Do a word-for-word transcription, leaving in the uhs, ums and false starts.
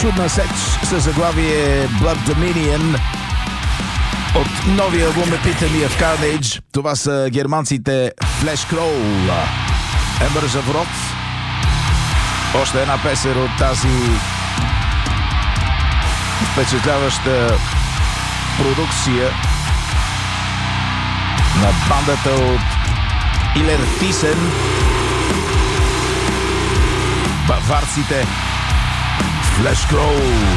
чудна сеч със заглавие Blood Dominion от новия албум Epitome of Carnage. Това са германците Flesh Crawl, Embers of Wrath. Още една песен от тази впечатляваща продукция на бандата от Илертисен, баварците Flesh Crawl.